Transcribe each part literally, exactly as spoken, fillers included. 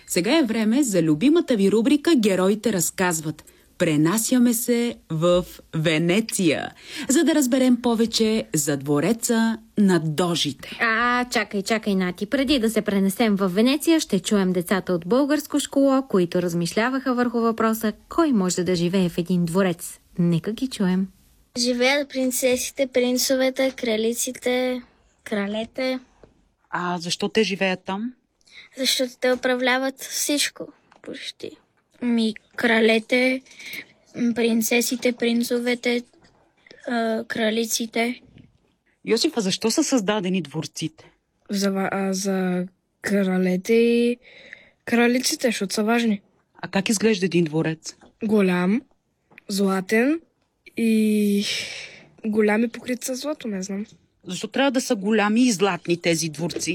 Сега е време за любимата ви рубрика «Героите разказват». Пренасяме се в Венеция, за да разберем повече за двореца на Дожите. А, чакай, чакай, Нати. Преди да се пренесем в Венеция, ще чуем децата от българско школо, които размишляваха върху въпроса кой може да живее в един дворец. Нека ги чуем. Живеят принцесите, принцовете, кралиците, кралете. А защо те живеят там? Защото те управляват всичко, почти. Ми, кралете, принцесите, принцовете, а, кралиците. Йосифа, защо са създадени дворците? За, а, за кралете и кралиците, защото са важни. А как изглежда един дворец? Голям, златен и голям и покрит със злато, не знам. Защо трябва да са голями и златни тези дворци?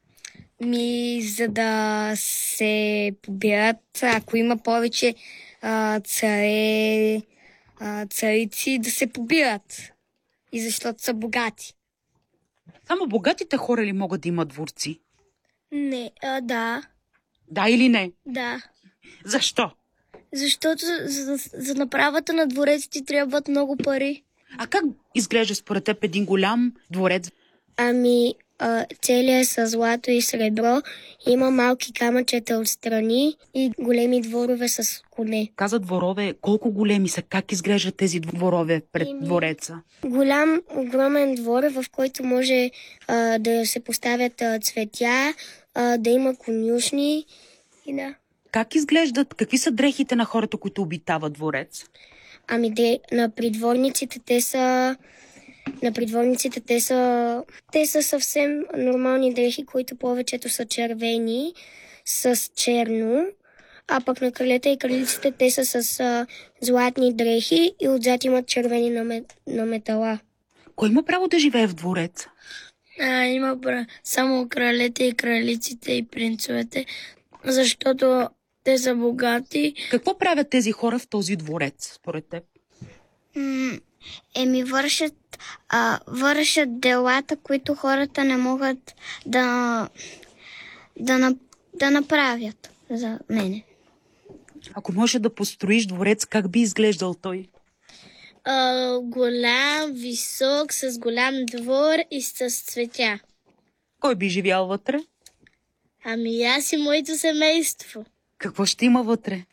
Ми, за да се побират, ако има повече а, царе, а, царици, да се побират. И защото са богати. Само богатите хора ли могат да имат дворци? Не, а, да. Да или не? Да. Защо? Защото за, за, за направата на дворец ти трябват много пари. А как изглежда според теб един голям дворец? Ами, а, целият е с злато и сребро. Има малки камъчета отстрани и големи дворове с коне. Каза дворове, колко големи са? Как изглеждат тези дворове пред Ими, двореца? Голям, огромен двор, в който може а, да се поставят а, цветя, а, да има конюшни и да. Как изглеждат? Какви са дрехите на хората, които обитават дворец? Ами, де, на придворниците те са... На придворниците те са... Те са съвсем нормални дрехи, които повечето са червени с черно. А пък на кралете и кралиците те са с а, златни дрехи и отзад имат червени на, на метала. Кой има право да живее в двореца? А, има право само кралете и кралиците и принцовете, защото те са богати. Какво правят тези хора в този дворец, според теб? М- еми вършат, а, вършат делата, които хората не могат да, да, да направят за мене. Ако може да построиш дворец, как би изглеждал той? А, голям, висок, с голям двор и с цветя. Кой би живял вътре? Ами аз и моето семейство. Какво ще има вътре?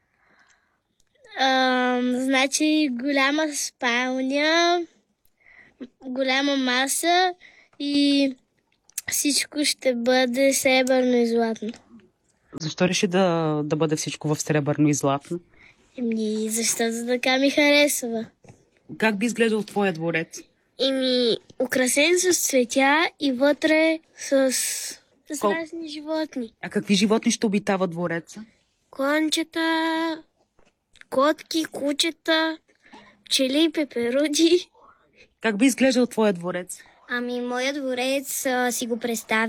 А, значи голяма спалня, голяма маса и всичко ще бъде сребърно и златно. Защо реши да, да бъде всичко в сребърно и златно? Еми, защото така ми харесва. Как би изглеждал твоя дворец? Еми, украсен с цветя и вътре с, с Кол... разни животни. А какви животни ще обитават двореца? Кончета, котки, кучета, пчели и пеперуди. Как би изглеждал твоя дворец? Ами, моят дворец а, си го представя